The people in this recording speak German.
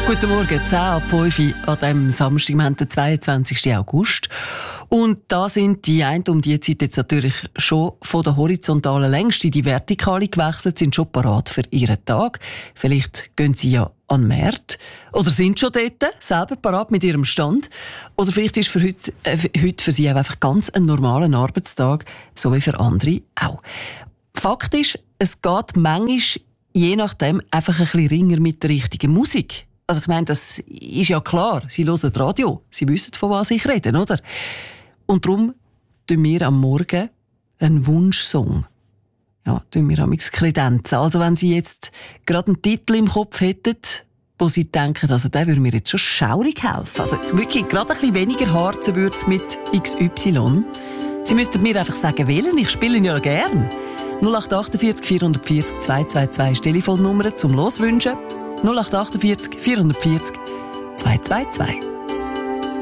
Guten Morgen, 10 ab 5 Uhr an diesem Samstag, wir haben den 22. August. Und da sind die einen um die Zeit jetzt natürlich schon von der horizontalen längst in die vertikale gewechselt, sind schon parat für ihren Tag. Vielleicht gehen sie ja an den Markt oder sind schon dort, selber parat mit ihrem Stand. Oder vielleicht ist heute für sie auch einfach ganz ein normaler Arbeitstag, so wie für andere auch. Fakt ist, es geht manchmal je nachdem einfach ein bisschen ringer mit der richtigen Musik. Also ich meine, das ist ja klar. Sie hören Radio. Sie wissen, von was ich rede, oder? Und darum tun wir am Morgen einen Wunschsong. Ja, tun wir amix kredenzen. Also wenn Sie jetzt gerade einen Titel im Kopf hätten, wo Sie denken, also der würde mir jetzt schon schaurig helfen. Also jetzt wirklich gerade ein bisschen weniger Harzewürze mit XY. Sie müssten mir einfach sagen, wählen. Ich spiele ihn ja gern. 0848 440 222 ist die Telefonnummer zum Loswünschen. 0848 440 222.